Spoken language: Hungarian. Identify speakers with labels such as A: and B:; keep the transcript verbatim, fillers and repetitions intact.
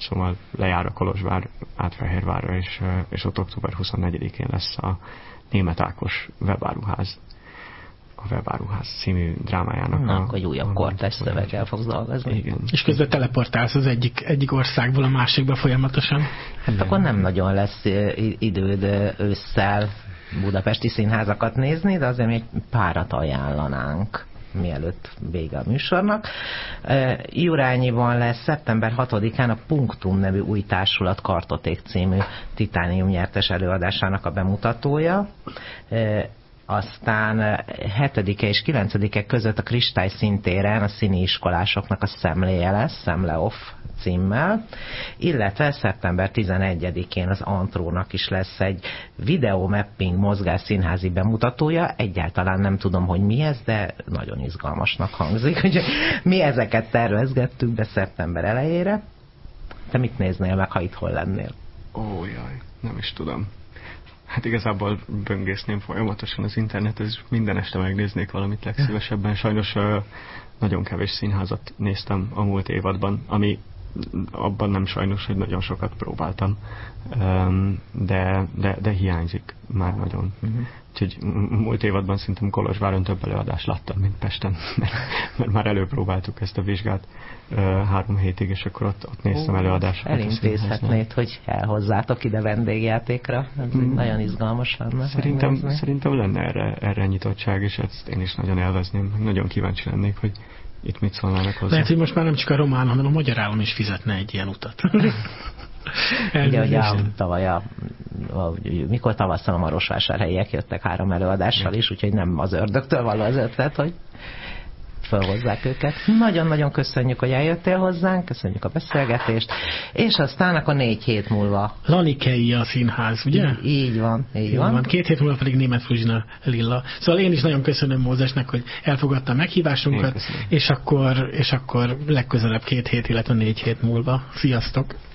A: szóval lejár a Kolozsvár Átfehérvárra, és, és ott október huszonnegyedikén lesz a Németh Ákos Webáruház, a Webáruház című drámájának.
B: Na,
A: a,
B: akkor újabb kortárs szöveggel fogsz dolgozni.
A: Igen.
C: És közben teleportálsz az egyik, egyik országból a másikba folyamatosan.
B: Hát igen. Akkor nem nagyon lesz időd ősszel budapesti színházakat nézni, de azért még párat ajánlanánk, mielőtt vége a műsornak. Jurányiban lesz szeptember hatodikán a Punktum nevű új társulat Kartoték című Titánium nyertes előadásának a bemutatója. Aztán hetedike és kilencedike között a Kristály színtéren a színiiskolásoknak a szemléje lesz, Szemle Off címmel, illetve szeptember tizenegyedikén az Antrónak is lesz egy videomapping mozgásszínházi bemutatója. Egyáltalán nem tudom, hogy mi ez, de nagyon izgalmasnak hangzik. Úgyhogy mi ezeket tervezgettük be szeptember elejére. Te mit néznél meg, ha itthon lennél?
A: Ó, jaj, nem is tudom. Hát igazából böngészném folyamatosan az internetet, és minden este megnéznék valamit legszívesebben. Sajnos uh, nagyon kevés színházat néztem a múlt évadban, ami abban nem sajnos, hogy nagyon sokat próbáltam, um, de, de, de hiányzik már nagyon. Uh-huh. Úgyhogy múlt évadban szerintem Kolozsváron több előadást láttam, mint Pesten, mert, mert már előpróbáltuk ezt a vizsgát uh, három hétig, és akkor ott, ott néztem előadásokat.
B: Elintézhetnéd, hogy elhozzátok ide vendégjátékra. Ez mm. nagyon izgalmas lenne.
A: Szerintem, szerintem lenne erre, erre nyitottság, és ezt én is nagyon élvezném. Nagyon kíváncsi lennék, hogy itt mit szólnának hozzá.
C: Lehet, hogy most már nem csak a román, hanem a magyar állam is fizetne egy ilyen utat.
B: Ugye, ugye a, tavaly a, a, mikor tavasszal a marosvásárhelyiek jöttek három előadással is, úgyhogy nem az ördögtől való az ötlet, hogy felhozzák őket. Nagyon-nagyon köszönjük, hogy eljöttél hozzánk, köszönjük a beszélgetést, és aztán akkor négy hét múlva.
C: Lanikei a színház, ugye?
B: Így, így van, így, így van. van.
C: Két hét múlva pedig Németh Fruzsina Lilla. Szóval én is nagyon köszönöm Mózesnek, hogy elfogadta a meghívásunkat, és akkor, és akkor legközelebb két hét, illetve négy hét múlva. Sziasztok!